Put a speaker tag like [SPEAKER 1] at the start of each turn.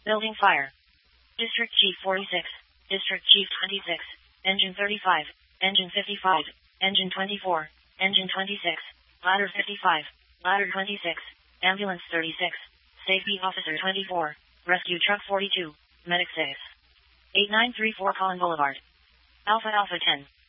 [SPEAKER 1] Building fire. District Chief 46. District Chief 26. Engine 35. Engine 55. Engine 24. Engine 26. Ladder 55. Ladder 26. Ambulance 36. Safety Officer 24. Rescue Truck 42. Medic 6. 8934 Collin Boulevard. Alpha Alpha 10.